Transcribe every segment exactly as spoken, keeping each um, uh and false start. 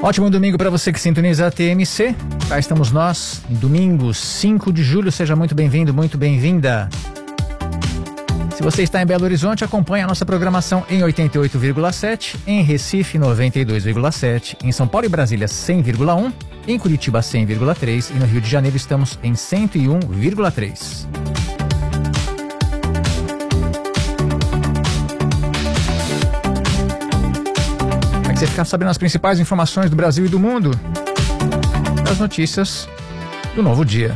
Ótimo domingo para você que sintoniza a T M C. Cá estamos nós, em domingo, cinco de julho. Seja muito bem-vindo, muito bem-vinda. Se você está em Belo Horizonte, acompanhe a nossa programação em oitenta e oito vírgula sete, em Recife noventa e dois vírgula sete, em São Paulo e Brasília cem vírgula um, em Curitiba cem vírgula três e no Rio de Janeiro estamos em cento e um vírgula três. Você ficar sabendo as principais informações do Brasil e do mundo, as notícias do novo dia.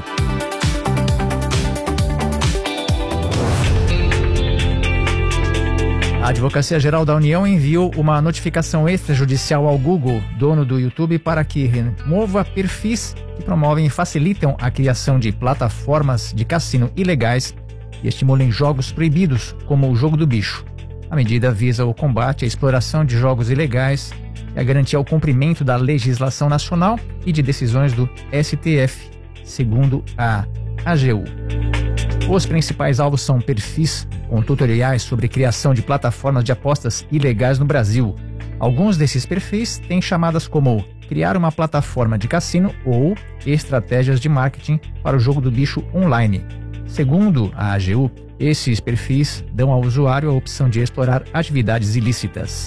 A Advocacia Geral da União enviou uma notificação extrajudicial ao Google, dono do YouTube, para que remova perfis que promovem e facilitam a criação de plataformas de cassino ilegais e estimulem jogos proibidos, como o jogo do bicho. A medida visa o combate à exploração de jogos ilegais e a garantia o cumprimento da legislação nacional e de decisões do S T F, segundo a A G U. Os principais alvos são perfis com tutoriais sobre criação de plataformas de apostas ilegais no Brasil. Alguns desses perfis têm chamadas como criar uma plataforma de cassino ou estratégias de marketing para o jogo do bicho online. Segundo a A G U, esses perfis dão ao usuário a opção de explorar atividades ilícitas.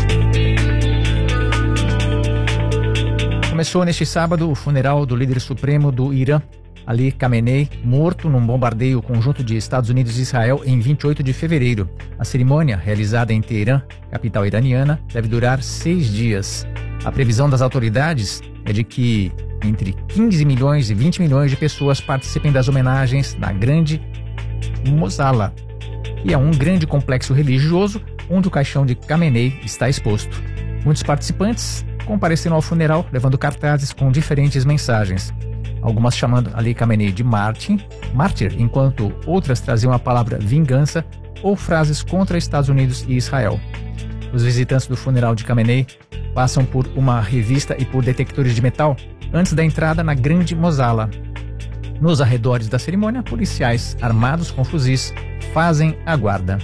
Começou neste sábado o funeral do líder supremo do Irã, Ali Khamenei, morto num bombardeio conjunto de Estados Unidos e Israel em vinte e oito de fevereiro. A cerimônia, realizada em Teherã, capital iraniana, deve durar seis dias. A previsão das autoridades é de que entre quinze milhões e vinte milhões de pessoas participem das homenagens na Grande Mosala, que é um grande complexo religioso onde o caixão de Khamenei está exposto. Muitos participantes compareceram ao funeral levando cartazes com diferentes mensagens, algumas chamando Ali Khamenei de mártir, mártir, enquanto outras traziam a palavra vingança ou frases contra Estados Unidos e Israel. Os visitantes do funeral de Khamenei passam por uma revista e por detectores de metal antes da entrada na Grande Mosala. Nos arredores da cerimônia, policiais armados com fuzis fazem a guarda.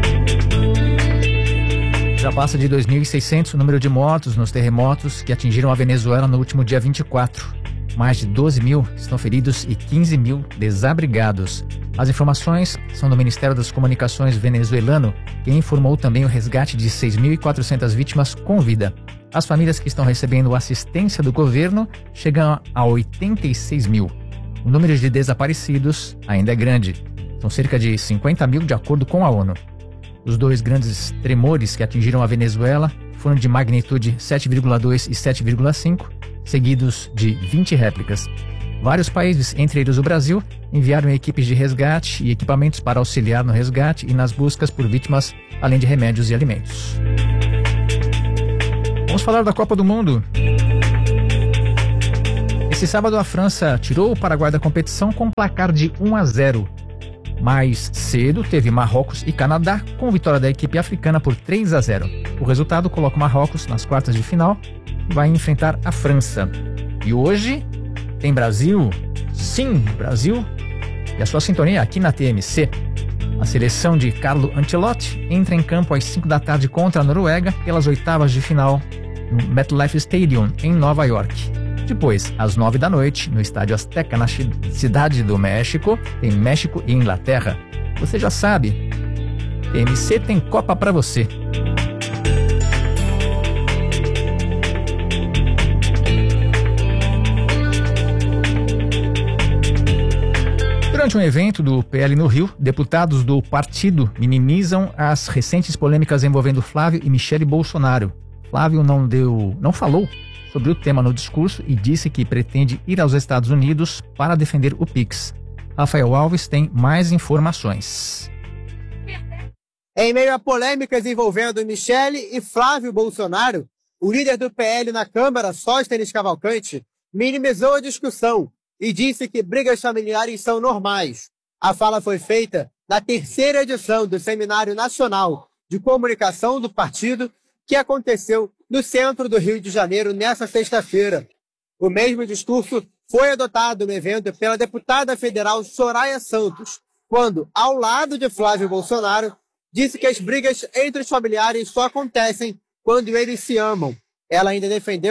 Já passa de dois mil e seiscentos o número de mortos nos terremotos que atingiram a Venezuela no último dia vinte e quatro. Mais de doze mil estão feridos e quinze mil desabrigados. As informações são do Ministério das Comunicações venezuelano, que informou também o resgate de seis mil e quatrocentas vítimas com vida. As famílias que estão recebendo assistência do governo chegam a oitenta e seis mil. O número de desaparecidos ainda é grande. São cerca de cinquenta mil de acordo com a ONU. Os dois grandes tremores que atingiram a Venezuela foram de magnitude sete vírgula dois e sete vírgula cinco, seguidos de vinte réplicas. Vários países, entre eles o Brasil, enviaram equipes de resgate e equipamentos para auxiliar no resgate e nas buscas por vítimas, além de remédios e alimentos. Vamos falar da Copa do Mundo. Esse sábado a França tirou o Paraguai da competição com placar de um a zero. Mais cedo teve Marrocos e Canadá, com vitória da equipe africana por três a zero. O resultado coloca o Marrocos nas quartas de final e vai enfrentar a França. E hoje tem Brasil, sim, Brasil, e a sua sintonia aqui na T M C. A seleção de Carlo Ancelotti entra em campo às cinco da tarde contra a Noruega pelas oitavas de final no MetLife Stadium, em Nova York. Depois, às nove da noite, no Estádio Azteca, na Cidade do México, tem México e Inglaterra. Você já sabe, T M C tem Copa pra você. Durante um evento do P L no Rio, deputados do partido minimizam as recentes polêmicas envolvendo Flávio e Michele Bolsonaro. Flávio não deu, não falou sobre o tema no discurso e disse que pretende ir aos Estados Unidos para defender o Pix. Rafael Alves tem mais informações. Em meio a polêmicas envolvendo Michele e Flávio Bolsonaro, o líder do P L na Câmara, Sóstenes Cavalcante, minimizou a discussão e disse que brigas familiares são normais. A fala foi feita na terceira edição do Seminário Nacional de Comunicação do Partido, que aconteceu no centro do Rio de Janeiro nesta sexta-feira. O mesmo discurso foi adotado no evento pela deputada federal Soraya Santos, quando, ao lado de Flávio Bolsonaro, disse que as brigas entre os familiares só acontecem quando eles se amam. Ela ainda defendeu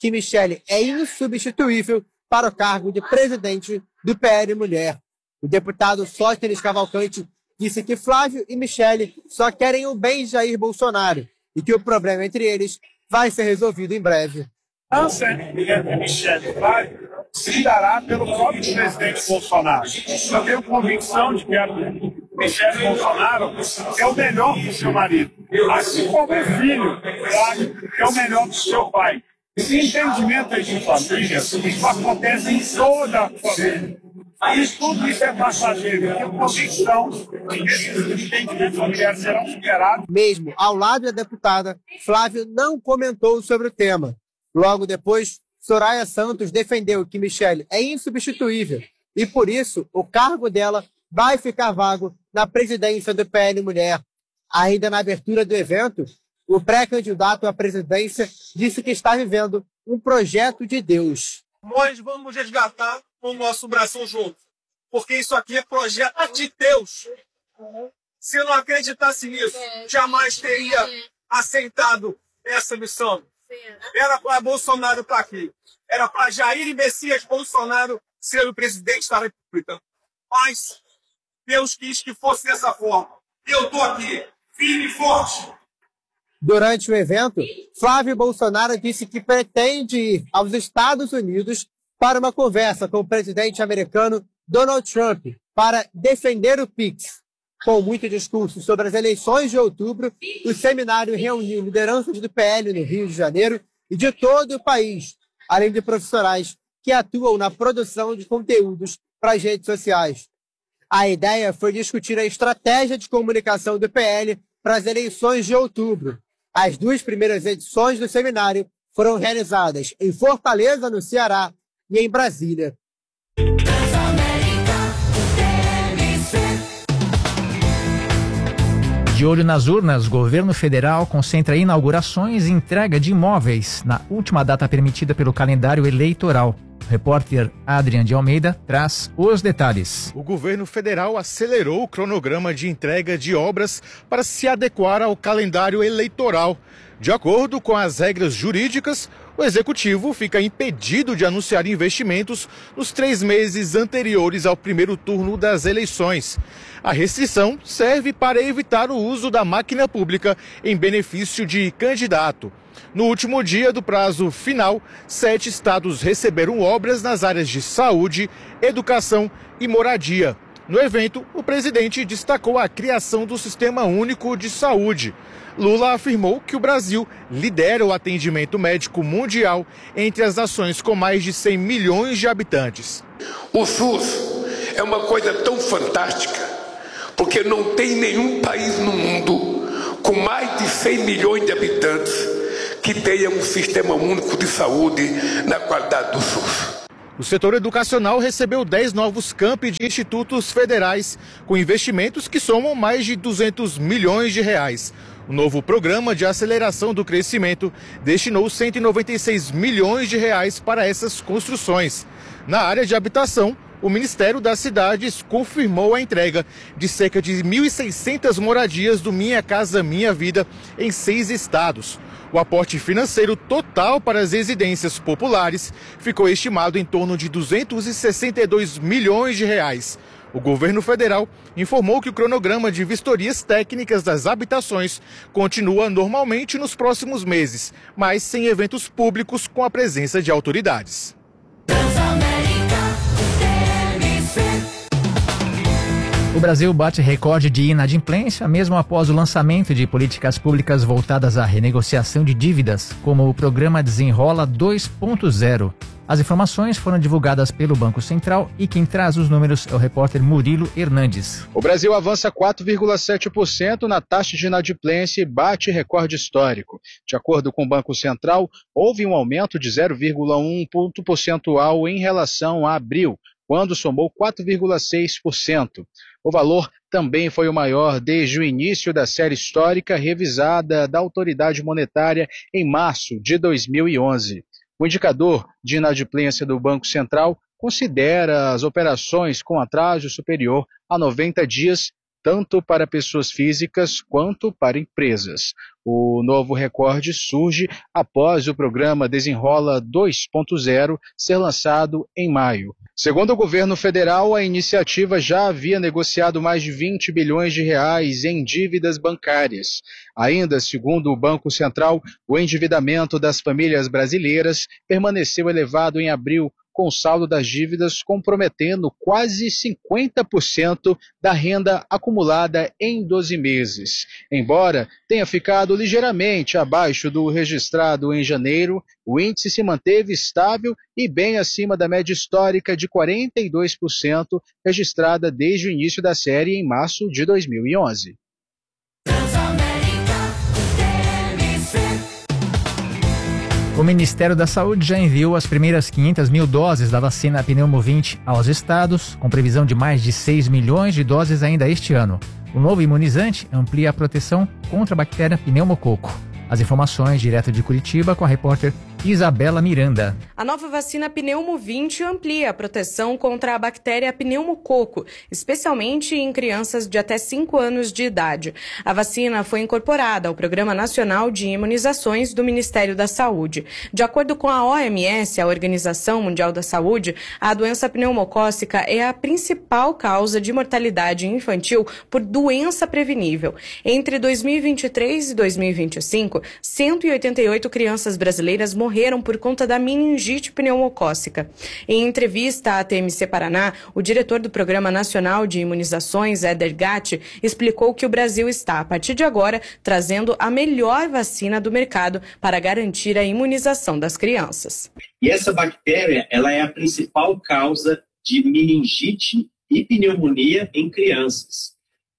que Michele é insubstituível para o cargo de presidente do P L Mulher. O deputado Sóstenes Cavalcante disse que Flávio e Michele só querem o bem de Jair Bolsonaro e que o problema entre eles vai ser resolvido em breve. A aliança entre Michele e Flávio se dará pelo próprio presidente Bolsonaro. Eu tenho convicção de que a Michele Bolsonaro é o melhor para o seu marido, assim como o filho, Flávio, é o melhor para o seu pai. Esse entendimento aí de família, isso acontece em toda a família. E tudo isso é passageiro. Eu tenho convicção de que esses entendimentos familiares serão superados. Mesmo ao lado da deputada, Flávio não comentou sobre o tema. Logo depois, Soraya Santos defendeu que Michele é insubstituível e, por isso, o cargo dela vai ficar vago na presidência do P L Mulher. Ainda na abertura do evento, o pré-candidato à presidência disse que está vivendo um projeto de Deus. Nós vamos resgatar o nosso Brasil junto, porque isso aqui é projeto de Deus. Se eu não acreditasse nisso, jamais teria aceitado essa missão. Era para Bolsonaro estar aqui. Era para Jair Messias Bolsonaro ser o presidente da República. Mas Deus quis que fosse dessa forma. E eu estou aqui, firme e forte. Durante o evento, Flávio Bolsonaro disse que pretende ir aos Estados Unidos para uma conversa com o presidente americano Donald Trump para defender o Pix. Com muito discurso sobre as eleições de outubro, o seminário reuniu lideranças do P L no Rio de Janeiro e de todo o país, além de profissionais que atuam na produção de conteúdos para as redes sociais. A ideia foi discutir a estratégia de comunicação do P L para as eleições de outubro. As duas primeiras edições do seminário foram realizadas em Fortaleza, no Ceará, e em Brasília. De olho nas urnas, o governo federal concentra inaugurações e entrega de imóveis na última data permitida pelo calendário eleitoral. O repórter Adrian de Almeida traz os detalhes. O governo federal acelerou o cronograma de entrega de obras para se adequar ao calendário eleitoral. De acordo com as regras jurídicas, o executivo fica impedido de anunciar investimentos nos três meses anteriores ao primeiro turno das eleições. A restrição serve para evitar o uso da máquina pública em benefício de candidato. No último dia do prazo final, sete estados receberam obras nas áreas de saúde, educação e moradia. No evento, o presidente destacou a criação do Sistema Único de Saúde. Lula afirmou que o Brasil lidera o atendimento médico mundial entre as nações com mais de cem milhões de habitantes. O SUS é uma coisa tão fantástica, porque não tem nenhum país no mundo com mais de cem milhões de habitantes que tenha um sistema único de saúde na qualidade do SUS. O setor educacional recebeu dez novos campi de institutos federais, com investimentos que somam mais de duzentos milhões de reais. O novo programa de aceleração do crescimento destinou cento e noventa e seis milhões de reais para essas construções. Na área de habitação, o Ministério das Cidades confirmou a entrega de cerca de mil e seiscentas moradias do Minha Casa Minha Vida em seis estados. O aporte financeiro total para as residências populares ficou estimado em torno de duzentos e sessenta e dois milhões de reais. O governo federal informou que o cronograma de vistorias técnicas das habitações continua normalmente nos próximos meses, mas sem eventos públicos com a presença de autoridades. O Brasil bate recorde de inadimplência mesmo após o lançamento de políticas públicas voltadas à renegociação de dívidas, como o programa Desenrola dois ponto zero. As informações foram divulgadas pelo Banco Central e quem traz os números é o repórter Murilo Hernandes. O Brasil avança quatro vírgula sete por cento na taxa de inadimplência e bate recorde histórico. De acordo com o Banco Central, houve um aumento de zero vírgula um ponto percentual em relação a abril, quando somou quatro vírgula seis por cento. O valor também foi o maior desde o início da série histórica revisada da autoridade monetária em março de dois mil e onze. O indicador de inadimplência do Banco Central considera as operações com atraso superior a noventa dias tanto para pessoas físicas quanto para empresas. O novo recorde surge após o programa Desenrola dois ponto zero ser lançado em maio. Segundo o governo federal, a iniciativa já havia negociado mais de vinte bilhões de reais em dívidas bancárias. Ainda, segundo o Banco Central, o endividamento das famílias brasileiras permaneceu elevado em abril, com o saldo das dívidas comprometendo quase cinquenta por cento da renda acumulada em doze meses. Embora tenha ficado ligeiramente abaixo do registrado em janeiro, o índice se manteve estável e bem acima da média histórica de quarenta e dois por cento registrada desde o início da série em março de dois mil e onze. O Ministério da Saúde já enviou as primeiras quinhentas mil doses da vacina Pneumovinte aos estados, com previsão de mais de seis milhões de doses ainda este ano. O novo imunizante amplia a proteção contra a bactéria pneumococo. As informações direto de Curitiba com a repórter Isabela Miranda. A nova vacina Pneumovinte amplia a proteção contra a bactéria pneumococo, especialmente em crianças de até cinco anos de idade. A vacina foi incorporada ao Programa Nacional de Imunizações do Ministério da Saúde. De acordo com a O M S, a Organização Mundial da Saúde, a doença pneumocócica é a principal causa de mortalidade infantil por doença prevenível. Entre dois mil e vinte e três e dois mil e vinte e cinco, cento e oitenta e oito crianças brasileiras morreram morreram por conta da meningite pneumocócica. Em entrevista à T M C Paraná, o diretor do Programa Nacional de Imunizações, Éder Gatti, explicou que o Brasil está, a partir de agora, trazendo a melhor vacina do mercado para garantir a imunização das crianças. E essa bactéria, ela é a principal causa de meningite e pneumonia em crianças.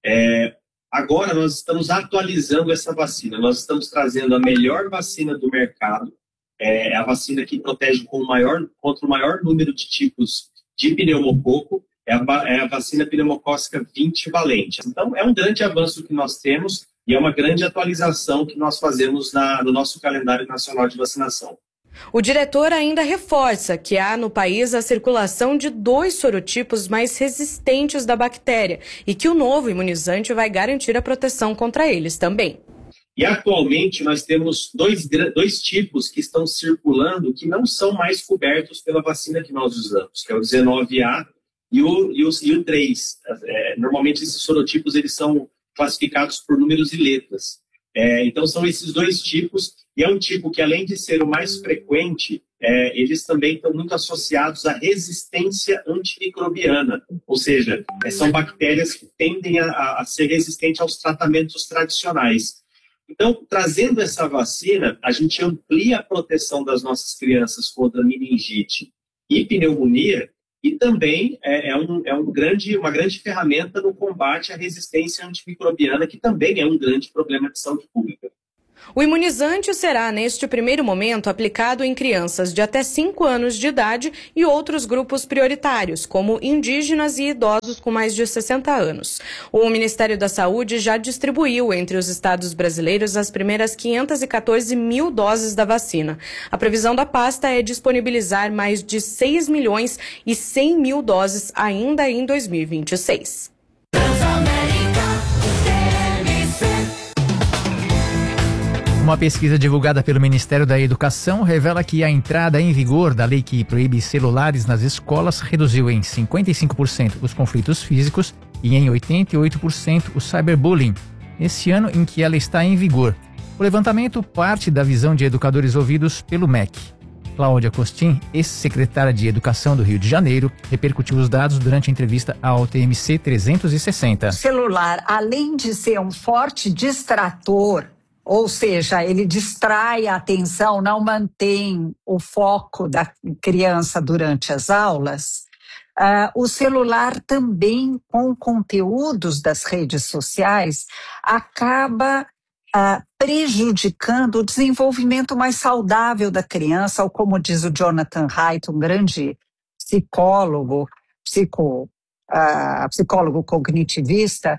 É, agora nós estamos atualizando essa vacina, nós estamos trazendo a melhor vacina do mercado. É a vacina que protege com o maior, contra o maior número de tipos de pneumococo, é a, é a vacina pneumocócica vinte valente. Então, é um grande avanço que nós temos e é uma grande atualização que nós fazemos na, no nosso calendário nacional de vacinação. O diretor ainda reforça que há no país a circulação de dois sorotipos mais resistentes da bactéria e que o novo imunizante vai garantir a proteção contra eles também. E atualmente nós temos dois, dois tipos que estão circulando que não são mais cobertos pela vacina que nós usamos, que é o dezenove A e o, e o, e o três. É, normalmente esses sorotipos eles são classificados por números e letras. É, então são esses dois tipos, e é um tipo que além de ser o mais frequente, é, eles também estão muito associados à resistência antimicrobiana, ou seja, é, são bactérias que tendem a, a ser resistentes aos tratamentos tradicionais. Então, trazendo essa vacina, a gente amplia a proteção das nossas crianças contra meningite e pneumonia e também é, é, um, é um grande, uma grande ferramenta no combate à resistência antimicrobiana, que também é um grande problema de saúde pública. O imunizante será, neste primeiro momento, aplicado em crianças de até cinco anos de idade e outros grupos prioritários, como indígenas e idosos com mais de sessenta anos. O Ministério da Saúde já distribuiu entre os estados brasileiros as primeiras quinhentas e quatorze mil doses da vacina. A previsão da pasta é disponibilizar mais de seis milhões e cem mil doses ainda em dois mil e vinte e seis. Uma pesquisa divulgada pelo Ministério da Educação revela que a entrada em vigor da lei que proíbe celulares nas escolas reduziu em cinquenta e cinco por cento os conflitos físicos e em oitenta e oito por cento o cyberbullying, nesse ano em que ela está em vigor. O levantamento parte da visão de educadores ouvidos pelo M E C. Cláudia Costin, ex-secretária de Educação do Rio de Janeiro, repercutiu os dados durante a entrevista ao T M C trezentos e sessenta. O celular, além de ser um forte distrator, ou seja, ele distrai a atenção, não mantém o foco da criança durante as aulas, uh, o celular também, com conteúdos das redes sociais, acaba uh, prejudicando o desenvolvimento mais saudável da criança, ou como diz o Jonathan Haidt, um grande psicólogo, psico, uh, psicólogo cognitivista,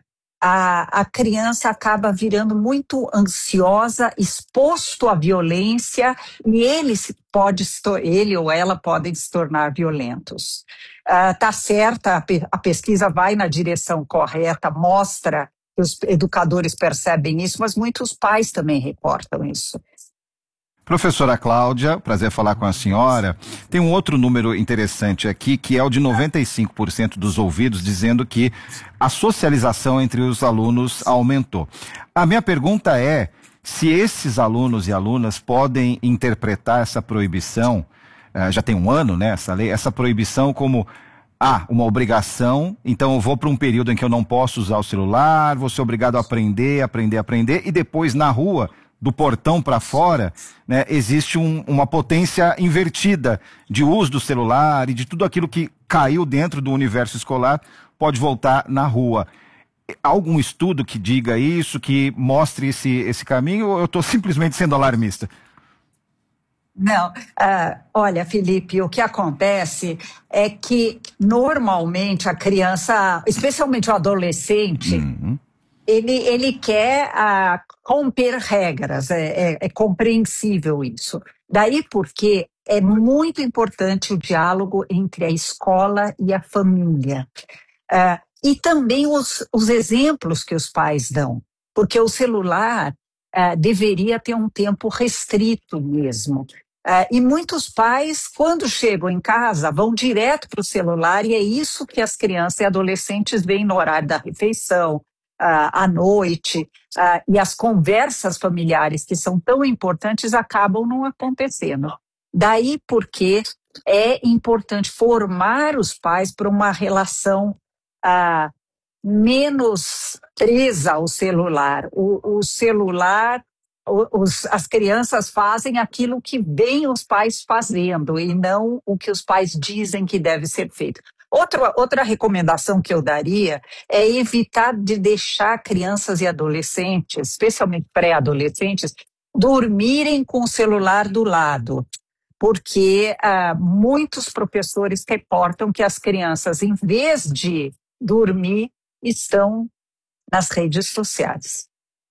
a, a criança acaba virando muito ansiosa, exposto à violência, e ele, se pode, ele ou ela podem se tornar violentos. Está uh, certa, a, pe, a pesquisa vai na direção correta, mostra que os educadores percebem isso, mas muitos pais também reportam isso. Professora Cláudia, prazer falar com a senhora. Tem um outro número interessante aqui, que é o de noventa e cinco por cento dos ouvidos dizendo que a socialização entre os alunos aumentou. A minha pergunta é se esses alunos e alunas podem interpretar essa proibição, uh, já tem um ano, né, essa lei, essa proibição como ah, uma obrigação, então eu vou para um período em que eu não posso usar o celular, vou ser obrigado a aprender, aprender, aprender, e depois na rua, do portão para fora, né, existe um, uma potência invertida de uso do celular e de tudo aquilo que caiu dentro do universo escolar pode voltar na rua. Há algum estudo que diga isso, que mostre esse, esse caminho, ou eu estou simplesmente sendo alarmista? Não, uh, olha, Felipe, o que acontece é que normalmente a criança, especialmente o adolescente, uhum. Ele, ele quer uh, romper regras, é, é, é compreensível isso. Daí porque é muito importante o diálogo entre a escola e a família. Uh, e também os, os exemplos que os pais dão, porque o celular uh, deveria ter um tempo restrito mesmo. Uh, e muitos pais, quando chegam em casa, vão direto para o celular, e é isso que as crianças e adolescentes veem no horário da refeição, Uh, à noite, uh, e as conversas familiares que são tão importantes acabam não acontecendo. Daí porque é importante formar os pais para uma relação uh, menos presa ao celular. O, o celular, o, os, as crianças fazem aquilo que veem os pais fazendo e não o que os pais dizem que deve ser feito. Outra, outra recomendação que eu daria é evitar de deixar crianças e adolescentes, especialmente pré-adolescentes, dormirem com o celular do lado, porque ah, muitos professores reportam que as crianças, em vez de dormir, estão nas redes sociais.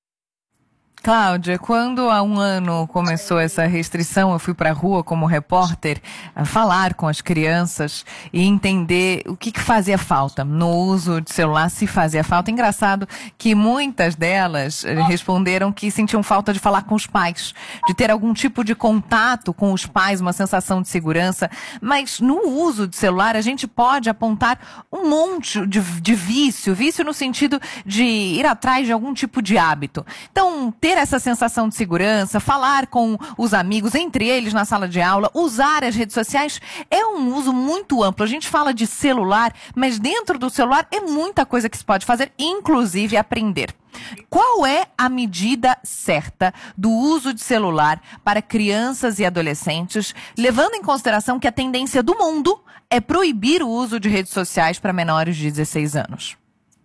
Cláudia, quando há um ano começou essa restrição, eu fui para a rua como repórter a falar com as crianças e entender o que, que fazia falta no uso de celular, se fazia falta. Engraçado que muitas delas responderam que sentiam falta de falar com os pais, de ter algum tipo de contato com os pais, uma sensação de segurança. Mas no uso de celular a gente pode apontar um monte de, de vício, vício no sentido de ir atrás de algum tipo de hábito. Então, ter essa sensação de segurança, falar com os amigos, entre eles na sala de aula, usar as redes sociais, é um uso muito amplo. A gente fala de celular, mas dentro do celular é muita coisa que se pode fazer, inclusive aprender. Qual é a medida certa do uso de celular para crianças e adolescentes, levando em consideração que a tendência do mundo é proibir o uso de redes sociais para menores de dezesseis anos?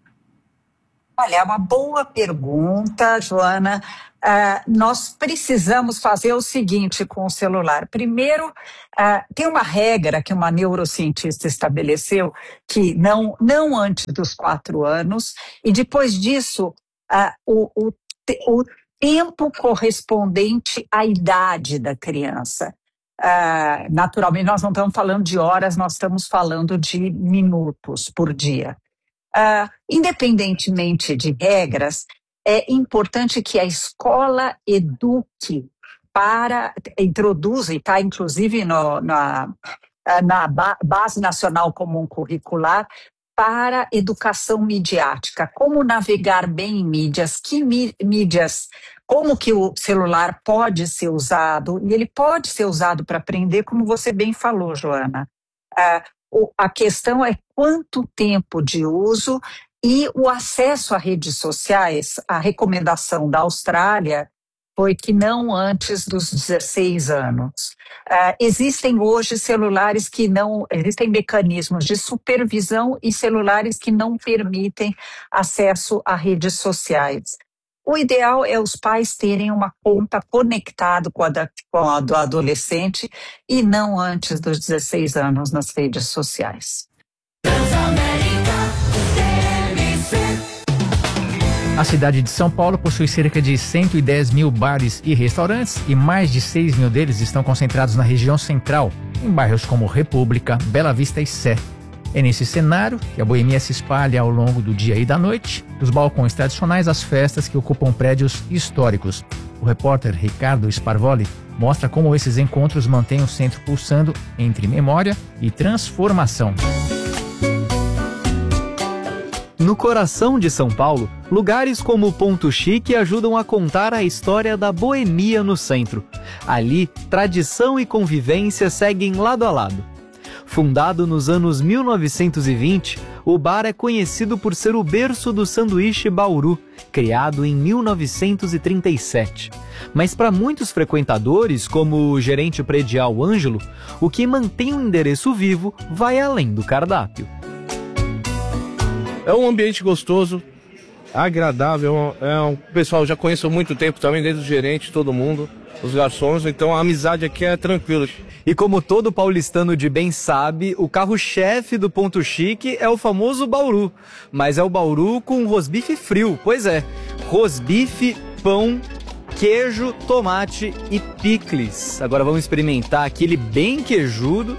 Olha, é uma boa pergunta, Joana. Uh, nós precisamos fazer o seguinte com o celular. Primeiro, uh, tem uma regra que uma neurocientista estabeleceu, que não, não antes dos quatro anos, e depois disso, uh, o, o, o tempo correspondente à idade da criança. Uh, naturalmente, nós não estamos falando de horas, nós estamos falando de minutos por dia. Uh, independentemente de regras, é importante que a escola eduque para, introduza, e está inclusive no, na, na Base Nacional Comum Curricular, para educação midiática, como navegar bem em mídias, que mídias, como que o celular pode ser usado, e ele pode ser usado para aprender, como você bem falou, Joana. Uh, A questão é quanto tempo de uso e o acesso a redes sociais. A recomendação da Austrália foi que não antes dos dezesseis anos. Uh, existem hoje celulares que não, existem mecanismos de supervisão e celulares que não permitem acesso a redes sociais. O ideal é os pais terem uma conta conectada com a, da, com a do adolescente e não antes dos dezesseis anos nas redes sociais. A cidade de São Paulo possui cerca de cento e dez mil bares e restaurantes e mais de seis mil deles estão concentrados na região central, em bairros como República, Bela Vista e Sé. É nesse cenário que a boemia se espalha ao longo do dia e da noite, dos balcões tradicionais às festas que ocupam prédios históricos. O repórter Ricardo Sparvoli mostra como esses encontros mantêm o centro pulsando entre memória e transformação. No coração de São Paulo, lugares como o Ponto Chique ajudam a contar a história da boemia no centro. Ali, tradição e convivência seguem lado a lado. Fundado nos anos mil novecentos e vinte, o bar é conhecido por ser o berço do sanduíche Bauru, criado em mil novecentos e trinta e sete. Mas para muitos frequentadores, como o gerente predial Ângelo, o que mantém o endereço vivo vai além do cardápio. É um ambiente gostoso, agradável, é um, o pessoal já conheço há muito tempo também, desde o gerente, todo mundo, os garçons, então a amizade aqui é tranquila. E como todo paulistano de bem sabe, o carro-chefe do Ponto Chique é o famoso Bauru, mas é o Bauru com rosbife frio, pois é, rosbife, pão, queijo, tomate e picles. Agora vamos experimentar aquele bem queijudo.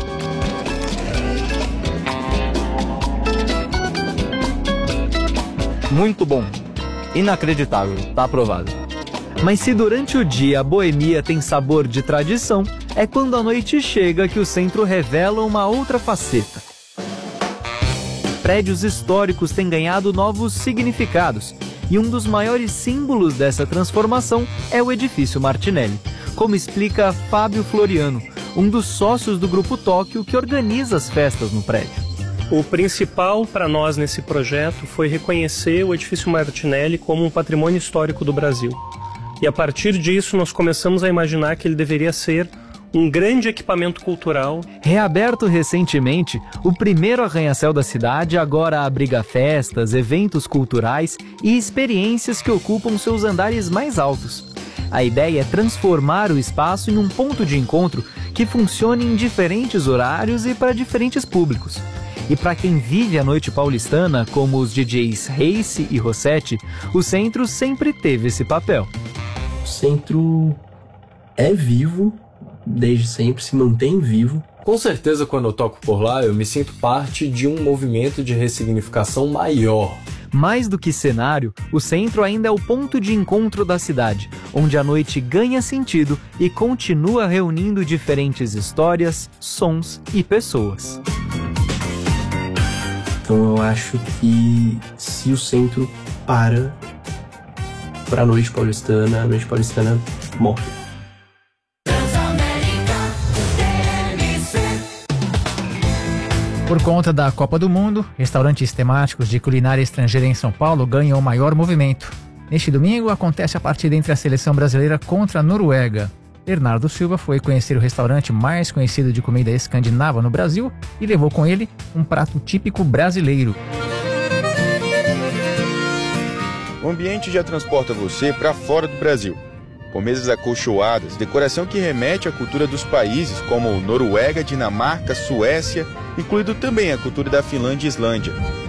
Muito bom, inacreditável, tá aprovado. Mas se durante o dia a boemia tem sabor de tradição, é quando a noite chega que o centro revela uma outra faceta. Prédios históricos têm ganhado novos significados, e um dos maiores símbolos dessa transformação é o edifício Martinelli, como explica Fábio Floriano, um dos sócios do Grupo Tóquio que organiza as festas no prédio. O principal para nós nesse projeto foi reconhecer o edifício Martinelli como um patrimônio histórico do Brasil. E a partir disso nós começamos a imaginar que ele deveria ser um grande equipamento cultural. Reaberto recentemente, o primeiro arranha-céu da cidade agora abriga festas, eventos culturais e experiências que ocupam seus andares mais altos. A ideia é transformar o espaço em um ponto de encontro que funcione em diferentes horários e para diferentes públicos. E para quem vive a noite paulistana, como os D Js Race e Rossetti, o centro sempre teve esse papel. O centro é vivo, desde sempre, se mantém vivo. Com certeza, quando eu toco por lá, eu me sinto parte de um movimento de ressignificação maior. Mais do que cenário, o centro ainda é o ponto de encontro da cidade, onde a noite ganha sentido e continua reunindo diferentes histórias, sons e pessoas. Então eu acho que se o centro para para a noite paulistana, a noite paulistana morre. Por conta da Copa do Mundo, restaurantes temáticos de culinária estrangeira em São Paulo ganham maior movimento. Neste domingo acontece a partida entre a seleção brasileira contra a Noruega. Bernardo Silva foi conhecer o restaurante mais conhecido de comida escandinava no Brasil e levou com ele um prato típico brasileiro. O ambiente já transporta você para fora do Brasil. Com mesas acolchoadas, decoração que remete à cultura dos países como Noruega, Dinamarca, Suécia, incluindo também a cultura da Finlândia e Islândia.